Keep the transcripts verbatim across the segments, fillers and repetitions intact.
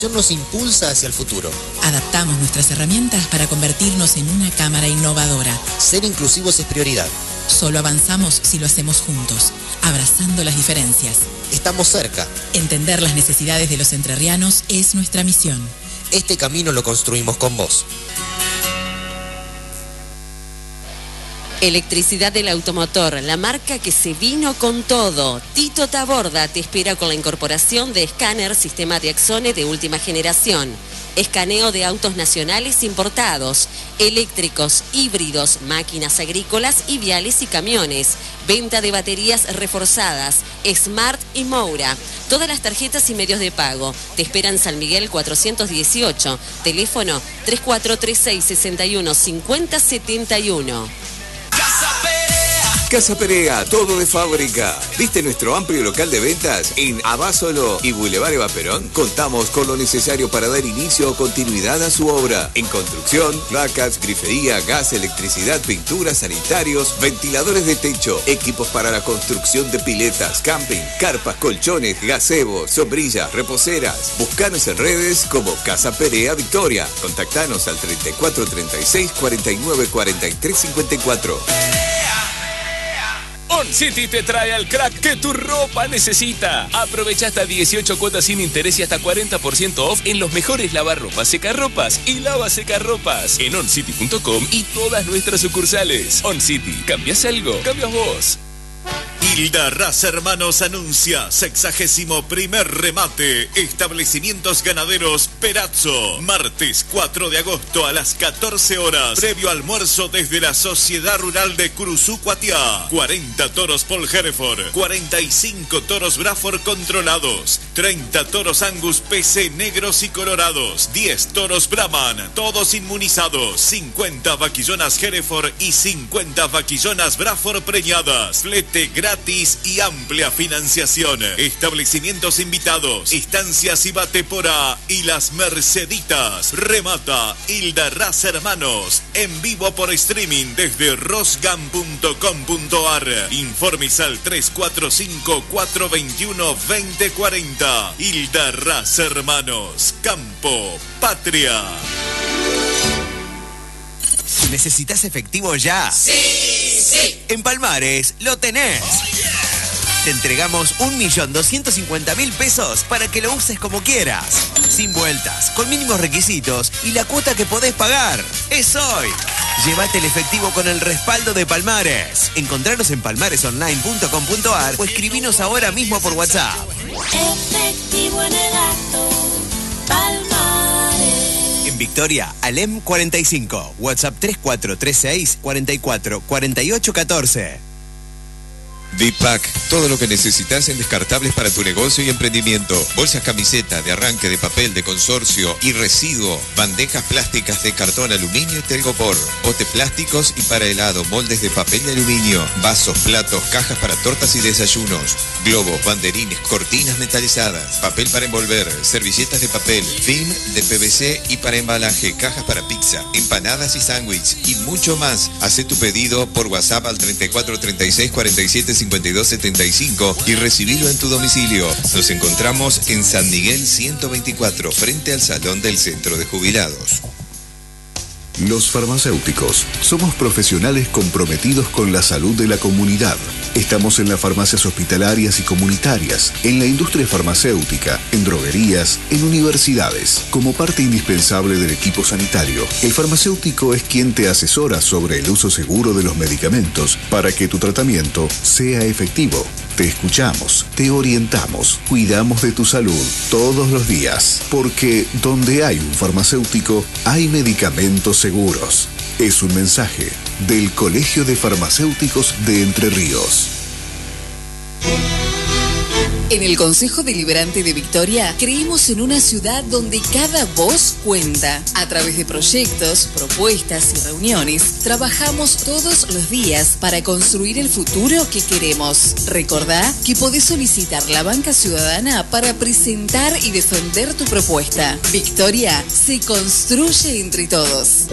Nos impulsa hacia el futuro. Adaptamos nuestras herramientas para convertirnos en una cámara innovadora. Ser inclusivos es prioridad. Solo avanzamos si lo hacemos juntos, abrazando las diferencias. Estamos cerca. Entender las necesidades de los entrerrianos es nuestra misión. Este camino lo construimos con vos. Electricidad del Automotor, la marca que se vino con todo. Tito Taborda te espera con la incorporación de escáner sistema de Axone de última generación. Escaneo de autos nacionales importados, eléctricos, híbridos, máquinas agrícolas y viales y camiones. Venta de baterías reforzadas, Smart y Moura. Todas las tarjetas y medios de pago. Te esperan San Miguel cuatrocientos dieciocho. Teléfono tres cuatro tres seis, seis uno, cinco cero siete uno. Casa Perea, todo de fábrica. ¿Viste nuestro amplio local de ventas en Abasolo y Boulevard Eva Perón? Contamos con lo necesario para dar inicio o continuidad a su obra. En construcción, placas, grifería, gas, electricidad, pintura, sanitarios, ventiladores de techo, equipos para la construcción de piletas, camping, carpas, colchones, gazebos, sombrillas, reposeras. Buscanos en redes como Casa Perea Victoria. Contactanos al treinta y cuatro, treinta y seis, cuarenta y nueve, cuarenta y tres, cincuenta y cuatro. OnCity te trae al crack que tu ropa necesita. Aprovecha hasta dieciocho cuotas sin interés y hasta cuarenta por ciento off en los mejores lavarropas, secarropas y lava secarropas en oncity punto com y todas nuestras sucursales. OnCity, ¿cambias algo? Cambias vos. Hilda Raza Hermanos anuncia sexagésimo primer remate. Establecimientos ganaderos Perazzo. Martes cuatro de agosto a las catorce horas. Previo almuerzo desde la Sociedad Rural de Curuzú, Cuatiá. cuarenta toros Paul Hereford. cuarenta y cinco toros Braford controlados. treinta toros Angus P C negros y colorados. diez toros Brahman, todos inmunizados. cincuenta vaquillonas Hereford y cincuenta vaquillonas Braford preñadas. Flete gratis y amplia financiación. Establecimientos invitados, estancias y Batepora y Las Merceditas. Remata Hilda Raza Hermanos en vivo por streaming desde rosgan punto com punto ar. Informes al tres cuatro cinco, cuatro dos uno, dos cero cuatro cero. Hilda Raza Hermanos, Campo, Patria. ¿Necesitas efectivo ya? ¡Sí! ¡Sí! En Palmares lo tenés. Oh, yeah. Te entregamos un millón doscientos cincuenta mil pesos para que lo uses como quieras. Sin vueltas, con mínimos requisitos y la cuota que podés pagar. Es hoy. Llévate el efectivo con el respaldo de Palmares. Encontranos en palmares online punto com punto ar o escribinos ahora mismo por WhatsApp. Efectivo en el acto. Palmares. En Victoria, Alem cuarenta y cinco. WhatsApp tres cuatro tres seis, cuarenta y cuatro, cuarenta y ocho catorce. Dipac, todo lo que necesitas en descartables para tu negocio y emprendimiento. Bolsas camiseta, de arranque, de papel, de consorcio y residuo. Bandejas plásticas de cartón, aluminio y telgopor. Botes plásticos y para helado, moldes de papel y aluminio. Vasos, platos, cajas para tortas y desayunos. Globos, banderines, cortinas metalizadas. Papel para envolver, servilletas de papel, film de P V C y para embalaje. Cajas para pizza, empanadas y sándwich y mucho más. Haz tu pedido por WhatsApp al treinta y cuatro, treinta y seis, cuarenta y siete, cincuenta y dos setenta y cinco y recibilo en tu domicilio. Nos encontramos en San Miguel ciento veinticuatro, frente al Salón del Centro de Jubilados. Los farmacéuticos somos profesionales comprometidos con la salud de la comunidad. Estamos en las farmacias hospitalarias y comunitarias, en la industria farmacéutica, en droguerías, en universidades. Como parte indispensable del equipo sanitario, el farmacéutico es quien te asesora sobre el uso seguro de los medicamentos para que tu tratamiento sea efectivo. Te escuchamos, te orientamos, cuidamos de tu salud todos los días, porque donde hay un farmacéutico, hay medicamentos seguros. Es un mensaje del Colegio de Farmacéuticos de Entre Ríos. En el Consejo Deliberante de Victoria creemos en una ciudad donde cada voz cuenta. A través de proyectos, propuestas y reuniones, trabajamos todos los días para construir el futuro que queremos. Recordá que podés solicitar la banca ciudadana para presentar y defender tu propuesta. Victoria se construye entre todos.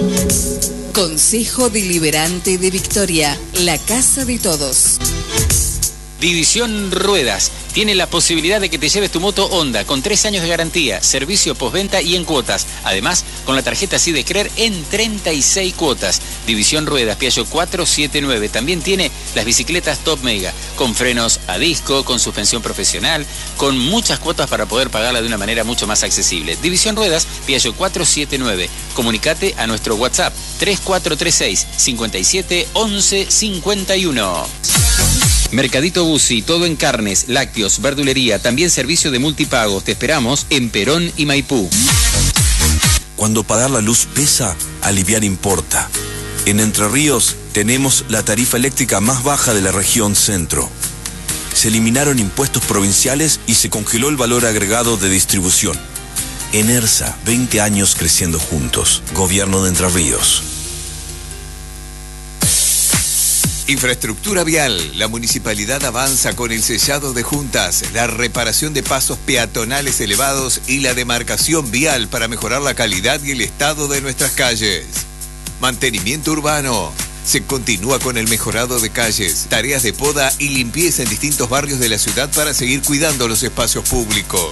Consejo Deliberante de Victoria, la casa de todos. División Ruedas tiene la posibilidad de que te lleves tu moto Honda con tres años de garantía, servicio postventa y en cuotas. Además, con la tarjeta Sidecrer en treinta y seis cuotas. División Ruedas, Piaggio cuatrocientos setenta y nueve. También tiene las bicicletas Top Mega, con frenos a disco, con suspensión profesional, con muchas cuotas para poder pagarla de una manera mucho más accesible. División Ruedas, Piaggio cuatrocientos setenta y nueve. Comunicate a nuestro WhatsApp tres cuatro tres seis, cinco siete, once cincuenta y uno. Mercadito Bussi, todo en carnes, lácteos, verdulería, también servicio de multipagos. Te esperamos en Perón y Maipú. Cuando pagar la luz pesa, aliviar importa. En Entre Ríos tenemos la tarifa eléctrica más baja de la región centro. Se eliminaron impuestos provinciales y se congeló el valor agregado de distribución. Enersa, veinte años creciendo juntos. Gobierno de Entre Ríos. Infraestructura vial. La municipalidad avanza con el sellado de juntas, la reparación de pasos peatonales elevados y la demarcación vial para mejorar la calidad y el estado de nuestras calles. Mantenimiento urbano. Se continúa con el mejorado de calles, tareas de poda y limpieza en distintos barrios de la ciudad para seguir cuidando los espacios públicos.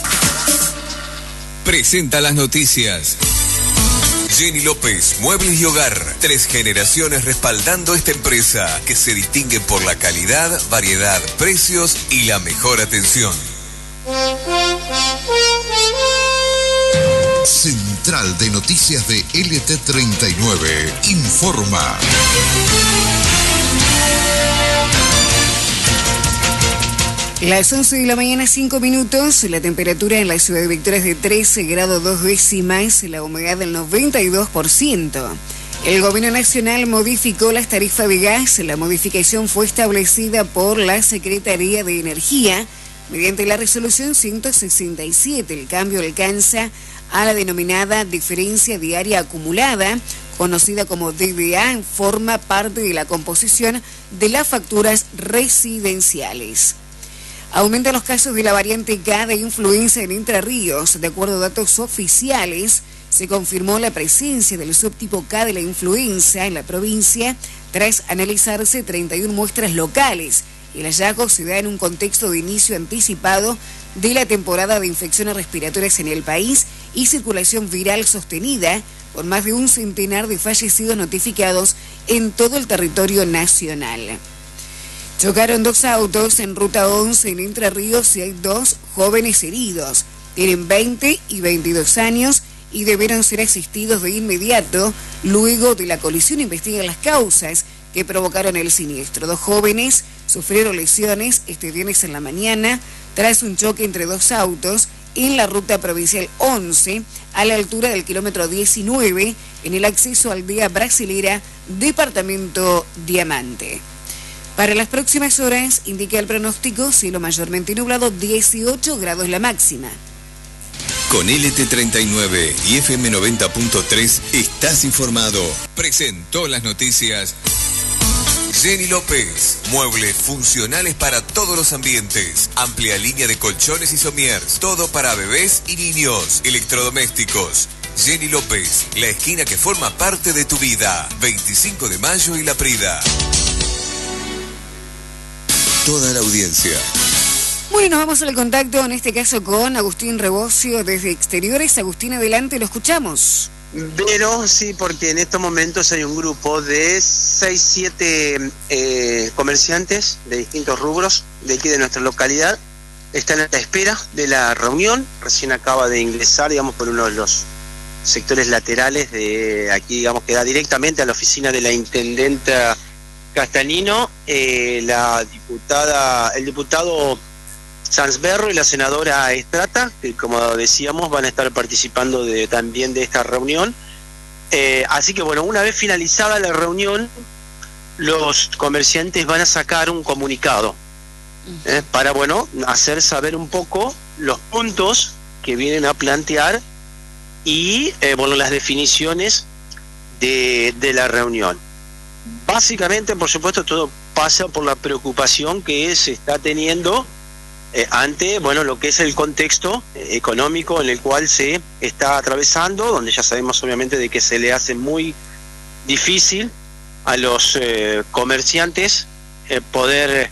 Presenta las noticias. Jenny López, Muebles y Hogar. Tres generaciones respaldando esta empresa que se distingue por la calidad, variedad, precios y la mejor atención. Central de Noticias de L T treinta y nueve informa. Las once de la mañana, cinco minutos, la temperatura en la ciudad de Victoria es de trece grados dos décimas, la humedad del noventa y dos por ciento. El gobierno nacional modificó las tarifas de gas. La modificación fue establecida por la Secretaría de Energía mediante la resolución ciento sesenta y siete. El cambio alcanza a la denominada diferencia diaria acumulada, conocida como D D A, forma parte de la composición de las facturas residenciales. Aumentan los casos de la variante K de influenza en Entre Ríos. De acuerdo a datos oficiales, se confirmó la presencia del subtipo K de la influenza en la provincia tras analizarse treinta y una muestras locales. El hallazgo se da en un contexto de inicio anticipado de la temporada de infecciones respiratorias en el país y circulación viral sostenida, con más de un centenar de fallecidos notificados en todo el territorio nacional. Chocaron dos autos en Ruta once en Entre Ríos y hay dos jóvenes heridos. Tienen veinte y veintidós años y debieron ser asistidos de inmediato. Luego de la colisión investigan las causas que provocaron el siniestro. Dos jóvenes sufrieron lesiones este viernes en la mañana tras un choque entre dos autos en la ruta provincial once a la altura del kilómetro diecinueve en el acceso a Aldea Brasilera, departamento Diamante. Para las próximas horas, indica el pronóstico, cielo mayormente nublado, dieciocho grados la máxima. Con L T treinta y nueve y F M noventa punto tres estás informado. Presentó las noticias Jenny López. Muebles funcionales para todos los ambientes. Amplia línea de colchones y somiers. Todo para bebés y niños. Electrodomésticos. Jenny López, la esquina que forma parte de tu vida. veinticinco de mayo y La Prida. Toda la audiencia. Bueno, vamos al contacto, en este caso con Agustín Rebocio desde Exteriores. Agustín, adelante, lo escuchamos. Pero sí, porque en estos momentos hay un grupo de seis, siete eh, comerciantes de distintos rubros de aquí de nuestra localidad. Están a la espera de la reunión. Recién acaba de ingresar, digamos, por uno de los sectores laterales de aquí, digamos, que da directamente a la oficina de la intendenta Castanino, eh, la diputada, el diputado Sanzberro y la senadora Estrata, que como decíamos van a estar participando de, también de esta reunión. Eh, así que bueno, una vez finalizada la reunión, los comerciantes van a sacar un comunicado eh, para bueno hacer saber un poco los puntos que vienen a plantear y eh, bueno las definiciones de, de la reunión. Básicamente, por supuesto, todo pasa por la preocupación que se está teniendo eh, ante, bueno, lo que es el contexto eh, económico en el cual se está atravesando, donde ya sabemos obviamente de que se le hace muy difícil a los eh, comerciantes eh, poder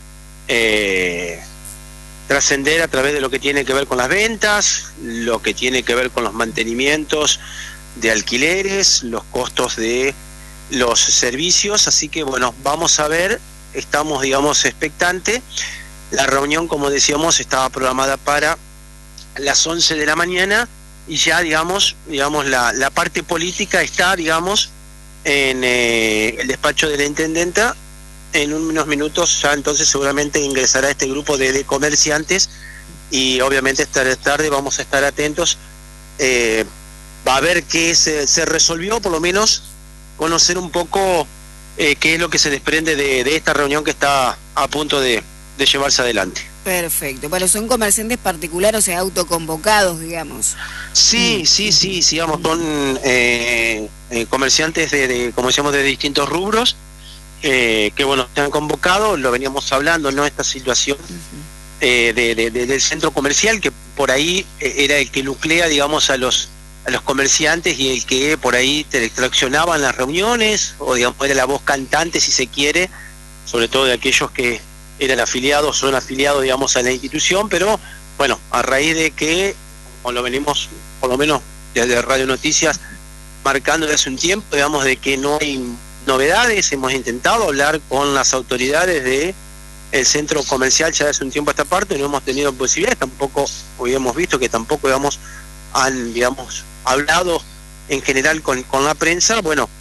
eh, trascender a través de lo que tiene que ver con las ventas, lo que tiene que ver con los mantenimientos de alquileres, los costos de los servicios. Así que bueno, vamos a ver, estamos digamos expectantes. La reunión, como decíamos, estaba programada para las once de la mañana y ya digamos, digamos la, la parte política está digamos en eh, el despacho de la intendenta. En unos minutos ya entonces seguramente ingresará este grupo de, de comerciantes y obviamente esta tarde vamos a estar atentos, eh, va a ver qué se, se resolvió, por lo menos conocer un poco eh, qué es lo que se desprende de, de esta reunión que está a punto de, de llevarse adelante. Perfecto. Bueno, son comerciantes particulares, o sea, autoconvocados, digamos. Sí, sí, sí, sí, digamos, son eh, eh, comerciantes de, de, como decíamos, de distintos rubros. Eh, que bueno, se han convocado, lo veníamos hablando, ¿no? Esta situación eh, de, de, de, del centro comercial, que por ahí eh, era el que nuclea, digamos, a los a los comerciantes y el que por ahí te traccionaban las reuniones, o digamos, era la voz cantante, si se quiere, sobre todo de aquellos que eran afiliados, son afiliados, digamos, a la institución, pero bueno, a raíz de que, como lo venimos, por lo menos desde Radio Noticias, marcando desde hace un tiempo, digamos, de que no hay novedades, hemos intentado hablar con las autoridades de el centro comercial ya hace un tiempo a esta parte, no hemos tenido posibilidades, tampoco hoy hemos visto que tampoco digamos han digamos hablado en general con, con la prensa. Bueno,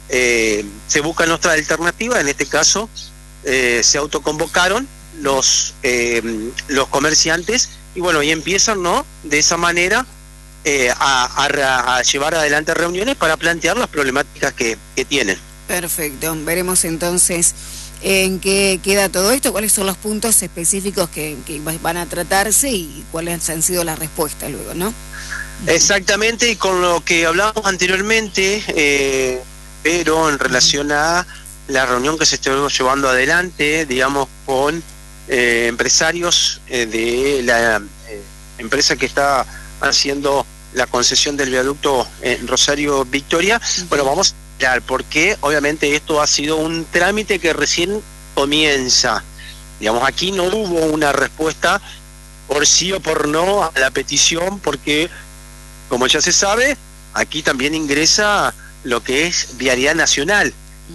eh, se buscan otras alternativas, en este caso eh, se autoconvocaron los eh, los comerciantes y bueno, y empiezan, ¿no?, de esa manera eh, a, a, a llevar adelante reuniones para plantear las problemáticas que, que tienen. Perfecto, veremos entonces en qué queda todo esto, cuáles son los puntos específicos que, que van a tratarse y cuáles han sido las respuestas luego, ¿no? Exactamente, y con lo que hablamos anteriormente, eh, pero en relación a la reunión que se está llevando adelante, digamos, con eh, empresarios eh, de la eh, empresa que está haciendo la concesión del viaducto en Rosario Victoria. Uh-huh. Bueno, vamos porque obviamente esto ha sido un trámite que recién comienza. Digamos, aquí no hubo una respuesta por sí o por no a la petición, porque, como ya se sabe, aquí también ingresa lo que es Vialidad Nacional,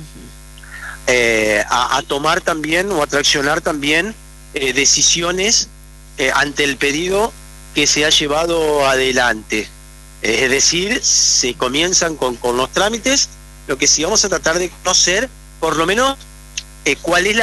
uh-huh. eh, a, a tomar también o a traccionar también eh, decisiones eh, ante el pedido que se ha llevado adelante. Es decir, se comienzan con, con los trámites. Lo que sí vamos a tratar de conocer, por lo menos, eh, cuál es la